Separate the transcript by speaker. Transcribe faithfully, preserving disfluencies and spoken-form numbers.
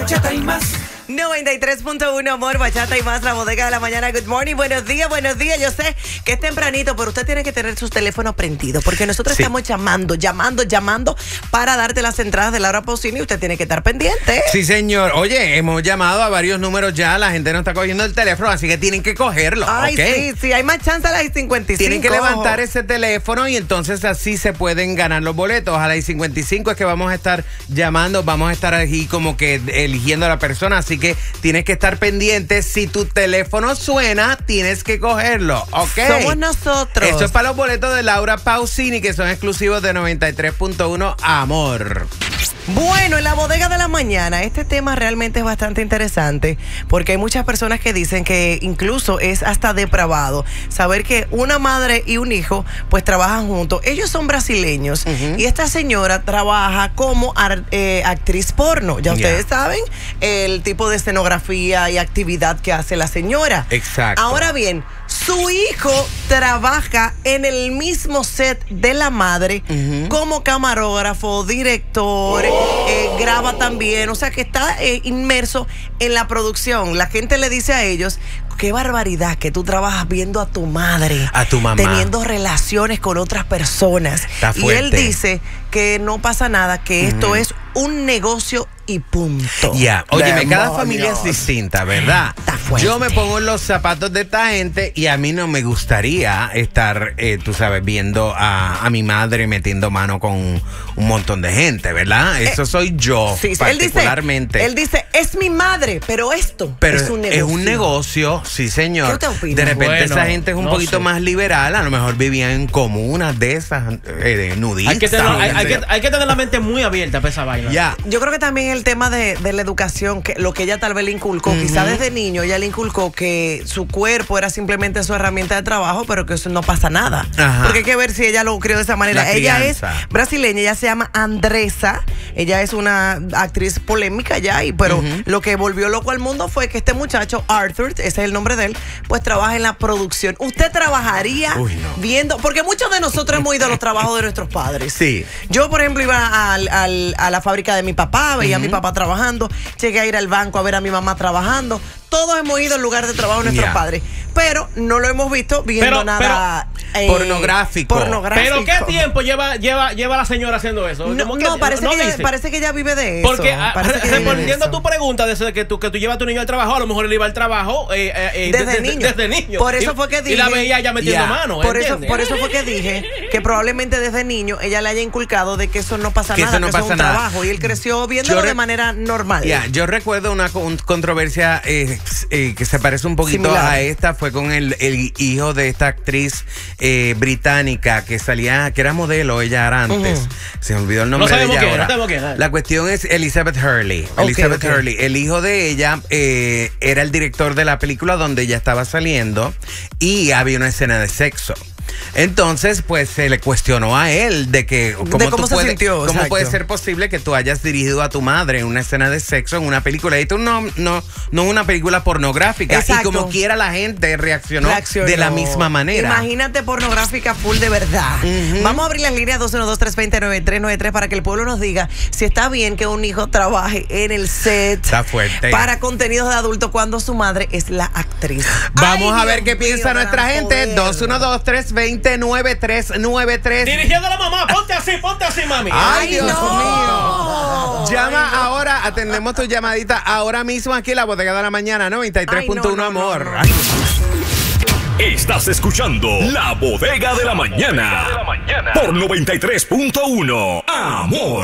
Speaker 1: Bachata y más.
Speaker 2: noventa y tres punto uno, amor, bachata y más, la bodega de la mañana. Good morning, buenos días, buenos días. Yo sé que es tempranito, pero usted tiene que tener sus teléfonos prendidos, porque nosotros sí. estamos llamando, llamando, llamando para darte las entradas de Laura Pausini y usted tiene que estar pendiente.
Speaker 3: Sí, señor. Oye, hemos llamado a varios números ya, la gente no está cogiendo el teléfono, así que tienen que cogerlo.
Speaker 2: Ay,
Speaker 3: ¿okay?
Speaker 2: sí, sí, hay más chance a las cincuenta y cinco.
Speaker 3: Tienen que levantar ese teléfono y entonces así se pueden ganar los boletos. A las cincuenta y cinco es que vamos a estar llamando, vamos a estar aquí como que eligiendo a la persona, así que tienes que estar pendiente. Si tu teléfono suena, tienes que cogerlo, ¿ok?
Speaker 2: Somos nosotros.
Speaker 3: Esto es para los boletos de Laura Pausini, que son exclusivos de noventa y tres punto uno, amor.
Speaker 2: Bueno, en la bodega de la mañana, este tema realmente es bastante interesante, porque hay muchas personas que dicen que incluso es hasta depravado saber que una madre y un hijo pues trabajan juntos. Ellos son brasileños, uh-huh. y esta señora trabaja como eh, actriz porno. Ya ustedes yeah. saben el tipo de escenografía y actividad que hace la señora.
Speaker 3: Exacto.
Speaker 2: Ahora bien, su hijo trabaja en el mismo set de la madre, uh-huh. como camarógrafo, director, oh. eh, graba también, o sea que está eh, inmerso en la producción. La gente le dice a ellos: qué barbaridad que tú trabajas viendo a tu madre,
Speaker 3: a tu mamá, teniendo
Speaker 2: relaciones con otras personas.
Speaker 3: Está
Speaker 2: y él dice que no pasa nada, que uh-huh. esto es un negocio y punto.
Speaker 3: Ya, yeah. Óyeme, cada familia es distinta, ¿verdad?
Speaker 2: Está fuerte.
Speaker 3: Yo me pongo en los zapatos de esta gente y a mí no me gustaría estar, eh, tú sabes, viendo a, a mi madre metiendo mano con un, un montón de gente, ¿verdad? Eso eh, soy yo,
Speaker 2: sí,
Speaker 3: particularmente.
Speaker 2: Él dice, él dice, es mi madre, pero esto
Speaker 3: pero
Speaker 2: es un negocio.
Speaker 3: Es un negocio, sí, señor.
Speaker 2: ¿Qué te opinas?
Speaker 3: De repente
Speaker 4: bueno,
Speaker 3: esa gente es un
Speaker 4: no
Speaker 3: poquito
Speaker 4: sé.
Speaker 3: más liberal, a lo mejor vivían en comunas de esas, eh, de nudistas.
Speaker 4: Hay que, tener, hay, hay, que, hay que tener la mente muy abierta para esa vaina.
Speaker 3: Ya.
Speaker 2: Yo creo que también el tema de, de la educación, que lo que ella tal vez le inculcó, uh-huh. quizá desde niño ella le inculcó que su cuerpo era simplemente su herramienta de trabajo, pero que eso no pasa nada.
Speaker 3: Ajá.
Speaker 2: Porque hay que ver si ella lo crió de esa manera.
Speaker 3: La
Speaker 2: ella
Speaker 3: crianza.
Speaker 2: Es brasileña, ella se llama Andressa, ella es una actriz polémica ya, y pero uh-huh. lo que volvió loco al mundo fue que este muchacho, Arthur, ese es el nombre de él, pues trabaja en la producción. ¿Usted trabajaría
Speaker 3: Uy, no.
Speaker 2: viendo? Porque muchos de nosotros hemos ido a los trabajos de nuestros padres.
Speaker 3: Sí.
Speaker 2: Yo, por ejemplo, iba al, al, a la fábrica de mi papá, veía uh-huh. a mi papá trabajando, llegué a ir al banco a ver a mi mamá trabajando. Todos hemos ido al lugar de trabajo de nuestros yeah. padres, pero no lo hemos visto viendo
Speaker 4: pero,
Speaker 2: nada
Speaker 4: pero,
Speaker 2: eh,
Speaker 3: pornográfico.
Speaker 2: pornográfico.
Speaker 4: Pero ¿qué tiempo lleva lleva lleva la señora haciendo eso?
Speaker 2: No,
Speaker 4: que,
Speaker 2: no, parece,
Speaker 4: no
Speaker 2: que ella,
Speaker 4: dice.
Speaker 2: parece que ella vive de eso.
Speaker 4: Porque a,
Speaker 2: parece que
Speaker 4: respondiendo a tu pregunta de que tú, que tú llevas a tu niño al trabajo, a lo mejor él iba al trabajo eh, eh,
Speaker 2: desde,
Speaker 4: desde,
Speaker 2: niño.
Speaker 4: desde niño.
Speaker 2: Por eso
Speaker 4: y,
Speaker 2: fue que dije.
Speaker 4: Y la veía ya metiendo
Speaker 3: yeah.
Speaker 4: mano.
Speaker 2: Por eso,
Speaker 4: ¿entiendes?
Speaker 2: por eso fue que dije que probablemente desde niño ella le haya inculcado de que eso no pasa
Speaker 3: que
Speaker 2: nada,
Speaker 3: eso no
Speaker 2: que
Speaker 3: pasa
Speaker 2: eso es un
Speaker 3: nada.
Speaker 2: trabajo. Y él creció viéndolo
Speaker 3: re-
Speaker 2: de manera normal.
Speaker 3: Yeah, yo recuerdo una con- controversia eh, eh, que se parece un poquito
Speaker 2: Similar.
Speaker 3: a esta, fue con el, el hijo de esta actriz eh, británica que salía, que era modelo, ella era antes. Uh-huh. Se me olvidó el nombre
Speaker 4: no
Speaker 3: de ella
Speaker 4: qué,
Speaker 3: ahora.
Speaker 4: No qué,
Speaker 3: La cuestión es Elizabeth Hurley.
Speaker 2: Okay,
Speaker 3: Elizabeth
Speaker 2: okay.
Speaker 3: Hurley. El hijo de ella eh, era el director de la película donde ella estaba saliendo y había una escena de sexo. Entonces, pues se le cuestionó a él de que cómo,
Speaker 2: de cómo
Speaker 3: tú
Speaker 2: se
Speaker 3: puedes,
Speaker 2: sintió,
Speaker 3: cómo
Speaker 2: exacto.
Speaker 3: puede ser posible que tú hayas dirigido a tu madre en una escena de sexo en una película. Y tú no, no, no una película pornográfica.
Speaker 2: Exacto.
Speaker 3: Y como quiera la gente reaccionó,
Speaker 2: reaccionó
Speaker 3: de la misma manera.
Speaker 2: Imagínate pornográfica full de verdad. Uh-huh. Vamos a abrir las líneas dos uno dos, tres dos cero, nueve tres nueve tres para que el pueblo nos diga si está bien que un hijo trabaje en el set.
Speaker 3: Está fuerte.
Speaker 2: Para contenidos de adulto cuando su madre es la actriz.
Speaker 3: Vamos
Speaker 2: Ay,
Speaker 3: a ver
Speaker 2: Dios
Speaker 3: qué piensa
Speaker 2: mío,
Speaker 3: nuestra gente.
Speaker 2: poder.
Speaker 3: dos uno dos, tres dos cero, nueve tres nueve tres.
Speaker 4: Dirigiendo a la mamá, ponte así, ponte así, mami.
Speaker 3: Ay,
Speaker 2: Ay,
Speaker 3: Dios
Speaker 2: no.
Speaker 3: mío. Llama ahora, atendemos tu llamadita ahora mismo aquí en la bodega de la mañana, noventa y tres punto uno,
Speaker 2: Ay, no, no,
Speaker 3: amor.
Speaker 2: no, no.
Speaker 3: Ay.
Speaker 5: Estás escuchando La Bodega de la Mañana por noventa y tres punto uno, amor.